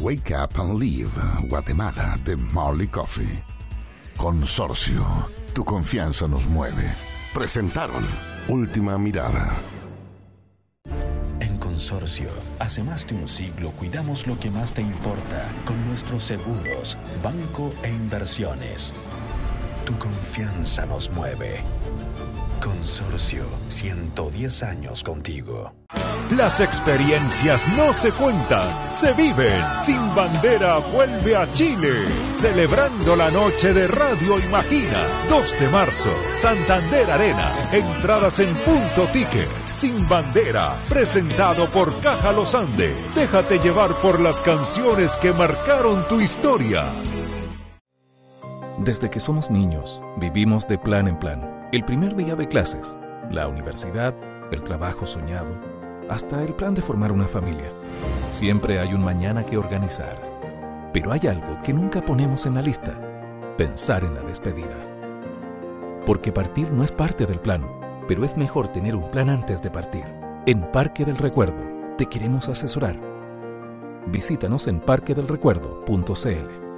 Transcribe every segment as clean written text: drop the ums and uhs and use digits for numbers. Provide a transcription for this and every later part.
Wake Up and Live Guatemala de Marley Coffee. Consorcio, tu confianza nos mueve. Presentaron Última Mirada. En Consorcio, hace más de un siglo cuidamos lo que más te importa con nuestros seguros, banco e inversiones. Tu confianza nos mueve. Consorcio, 110 años contigo. Las experiencias no se cuentan, se viven. Sin Bandera vuelve a Chile, celebrando la noche de Radio Imagina. 2 de marzo, Santander Arena. Entradas en Punto Ticket. Sin Bandera, presentado por Caja Los Andes. Déjate llevar por las canciones que marcaron tu historia. Desde que somos niños, vivimos de plan en plan. El primer día de clases, la universidad, el trabajo soñado, hasta el plan de formar una familia. Siempre hay un mañana que organizar. Pero hay algo que nunca ponemos en la lista: pensar en la despedida. Porque partir no es parte del plan, pero es mejor tener un plan antes de partir. En Parque del Recuerdo te queremos asesorar. Visítanos en parquedelrecuerdo.cl.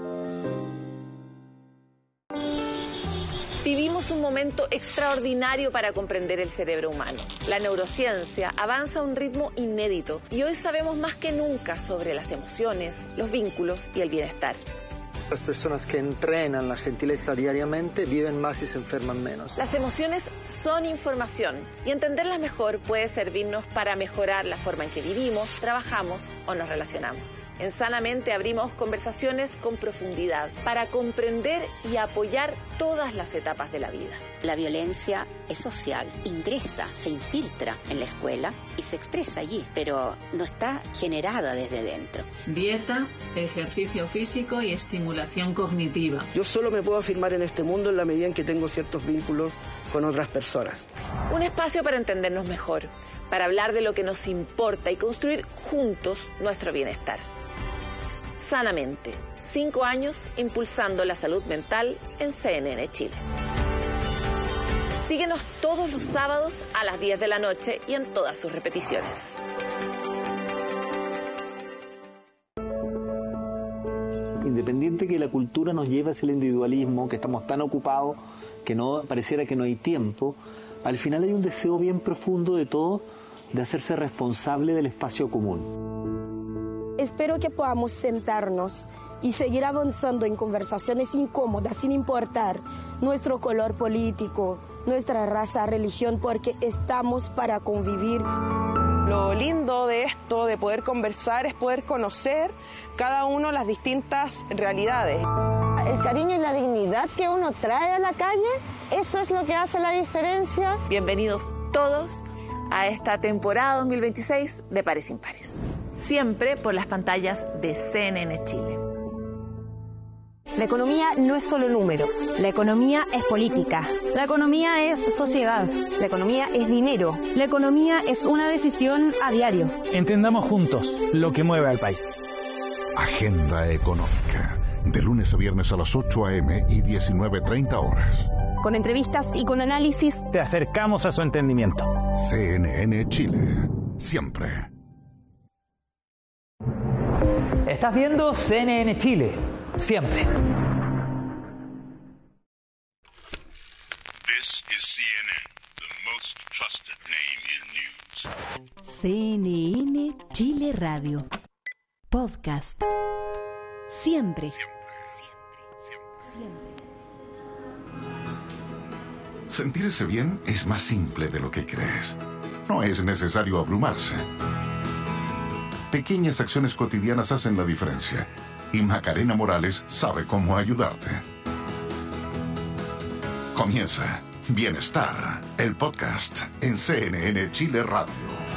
Vivimos un momento extraordinario para comprender el cerebro humano. La neurociencia avanza a un ritmo inédito y hoy sabemos más que nunca sobre las emociones, los vínculos y el bienestar. Las personas que entrenan la gentileza diariamente viven más y se enferman menos. Las emociones son información y entenderlas mejor puede servirnos para mejorar la forma en que vivimos, trabajamos o nos relacionamos. En Sanamente abrimos conversaciones con profundidad para comprender y apoyar todas las etapas de la vida. La violencia es social, ingresa, se infiltra en la escuela y se expresa allí, pero no está generada desde dentro. Dieta, ejercicio físico y estimulación cognitiva. Yo solo me puedo afirmar en este mundo en la medida en que tengo ciertos vínculos con otras personas. Un espacio para entendernos mejor, para hablar de lo que nos importa y construir juntos nuestro bienestar. Sanamente, 5 años impulsando la salud mental en CNN Chile. Síguenos todos los sábados a las 10 de la noche y en todas sus repeticiones. Independiente que la cultura nos lleve hacia el individualismo, que estamos tan ocupados que no pareciera que no hay tiempo, al final hay un deseo bien profundo de todos de hacerse responsable del espacio común. Espero que podamos sentarnos y seguir avanzando en conversaciones incómodas sin importar nuestro color político, nuestra raza, religión, porque estamos para convivir. Lo lindo de esto, de poder conversar, es poder conocer cada uno las distintas realidades. El cariño y la dignidad que uno trae a la calle, eso es lo que hace la diferencia. Bienvenidos todos a esta temporada 2026 de Pares Impares. Siempre por las pantallas de CNN Chile. La economía no es solo números. La economía es política. La economía es sociedad. La economía es dinero. La economía es una decisión a diario. Entendamos juntos lo que mueve al país. Agenda Económica. De lunes a viernes a las 8 a.m. y 19:30 horas. Con entrevistas y con análisis, te acercamos a su entendimiento. CNN Chile. Siempre. Estás viendo CNN Chile. Siempre. This is CNN, the most trusted name in news. CNN Chile Radio. Podcast. Siempre. Sentirse bien es más simple de lo que crees. No es necesario abrumarse. Pequeñas acciones cotidianas hacen la diferencia. Y Macarena Morales sabe cómo ayudarte. Comienza Bienestar, el podcast en CNN Chile Radio.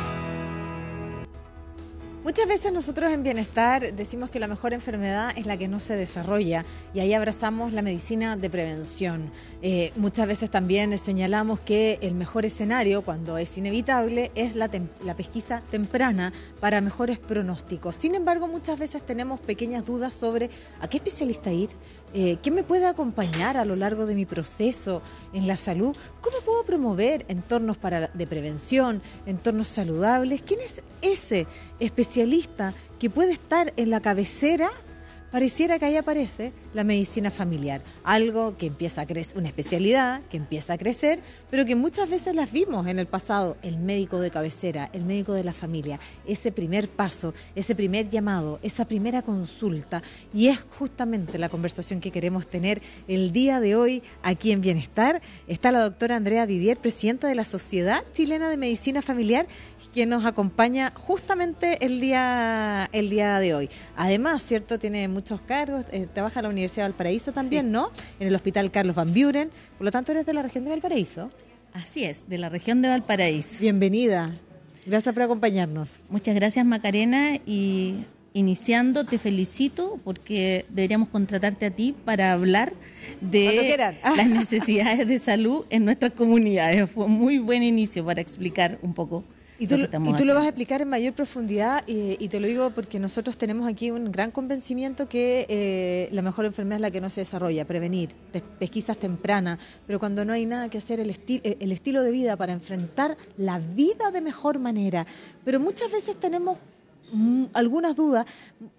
Muchas veces nosotros en Bienestar decimos que la mejor enfermedad es la que no se desarrolla y ahí abrazamos la medicina de prevención. Muchas veces también señalamos que el mejor escenario, cuando es inevitable, es la pesquisa temprana para mejores pronósticos. Sin embargo, muchas veces tenemos pequeñas dudas sobre a qué especialista ir, ¿Quién me puede acompañar a lo largo de mi proceso en la salud? ¿Cómo puedo promover entornos de prevención, entornos saludables? ¿Quién es ese especialista que puede estar en la cabecera? Pareciera que ahí aparece la medicina familiar, algo que empieza a crecer, una especialidad que empieza a crecer, pero que muchas veces las vimos en el pasado, el médico de cabecera, el médico de la familia, ese primer paso, ese primer llamado, esa primera consulta, y es justamente la conversación que queremos tener el día de hoy aquí en Bienestar. Está la doctora Andrea Didier, presidenta de la Sociedad Chilena de Medicina Familiar, que nos acompaña justamente el día de hoy. Además, ¿cierto? Tiene muchos cargos, trabaja en la Universidad de Valparaíso también, sí, ¿no? En el Hospital Carlos Van Buren, por lo tanto eres de la región de Valparaíso. Así es, de la región de Valparaíso. Bienvenida, gracias por acompañarnos. Muchas gracias, Macarena, y iniciando te felicito porque deberíamos contratarte a ti para hablar de las necesidades de salud en nuestras comunidades. Fue un muy buen inicio para explicar un poco. Y tú lo vas a explicar en mayor profundidad y te lo digo porque nosotros tenemos aquí un gran convencimiento que la mejor enfermedad es la que no se desarrolla, prevenir, pesquisas tempranas, pero cuando no hay nada que hacer, el estilo de vida para enfrentar la vida de mejor manera. Pero muchas veces tenemos algunas dudas